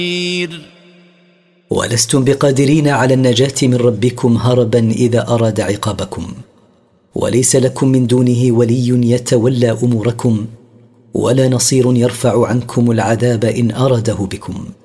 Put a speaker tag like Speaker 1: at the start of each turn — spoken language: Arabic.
Speaker 1: ولستم بقادرين على النجاة من ربكم هربا إذا أراد عقابكم، وليس لكم من دونه ولي يتولى أموركم، ولا نصير يرفع عنكم العذاب إن أراده بكم.